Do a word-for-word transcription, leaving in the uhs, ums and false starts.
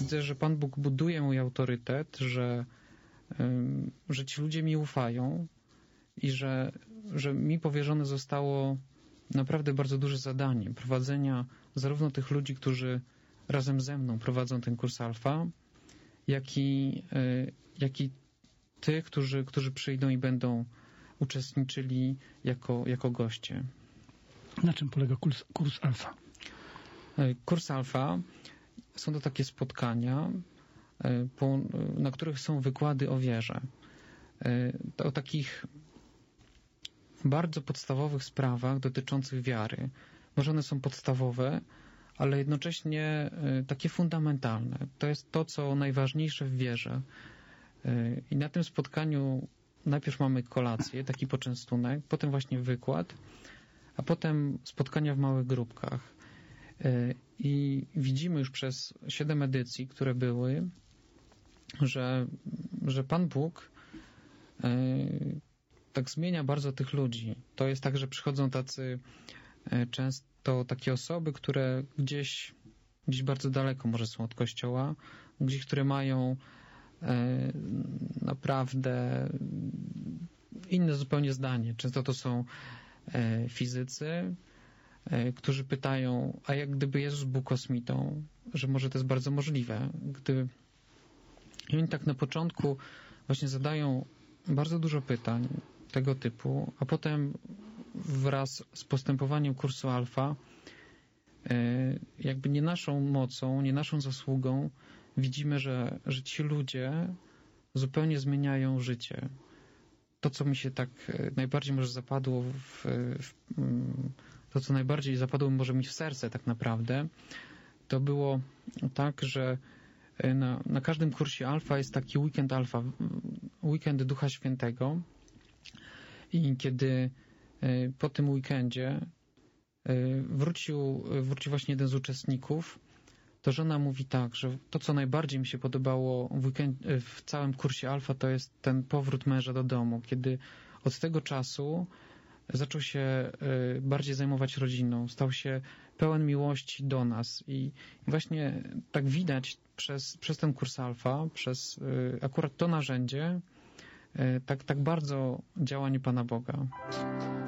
widzę, że Pan Bóg buduje mój autorytet, że, że ci ludzie mi ufają i że, że mi powierzone zostało naprawdę bardzo duże zadanie prowadzenia zarówno tych ludzi, którzy razem ze mną prowadzą ten kurs alfa, jak i, jak i tych, którzy, którzy przyjdą i będą uczestniczyli jako, jako goście. Na czym polega kurs, kurs alfa? Kurs alfa są to takie spotkania, po, na których są wykłady o wierze. O takich bardzo podstawowych sprawach dotyczących wiary. Może one są podstawowe, ale jednocześnie takie fundamentalne. To jest to, co najważniejsze w wierze. I na tym spotkaniu najpierw mamy kolację, taki poczęstunek, potem właśnie wykład, a potem spotkania w małych grupkach. I widzimy już przez siedem edycji, które były, że, że Pan Bóg tak zmienia bardzo tych ludzi. To jest tak, że przychodzą tacy często takie osoby, które gdzieś, gdzieś bardzo daleko może są od Kościoła, gdzieś, które mają naprawdę inne zupełnie zdanie. Często to są fizycy, którzy pytają, a jak gdyby Jezus był kosmitą, że może to jest bardzo możliwe. Gdy... I oni tak na początku właśnie zadają bardzo dużo pytań tego typu, a potem wraz z postępowaniem kursu alfa jakby nie naszą mocą, nie naszą zasługą widzimy, że, że ci ludzie zupełnie zmieniają życie. To, co mi się tak najbardziej może zapadło w, w to, co najbardziej zapadło może mi w serce tak naprawdę, to było tak, że na, na każdym kursie alfa jest taki weekend alfa, weekend Ducha Świętego i kiedy po tym weekendzie wrócił, wrócił właśnie jeden z uczestników, to żona mówi tak, że to, co najbardziej mi się podobało w, weekend, w całym kursie alfa, to jest ten powrót męża do domu, kiedy od tego czasu zaczął się bardziej zajmować rodziną, stał się pełen miłości do nas i właśnie tak widać przez, przez ten kurs alfa, przez akurat to narzędzie, tak, tak bardzo działanie Pana Boga.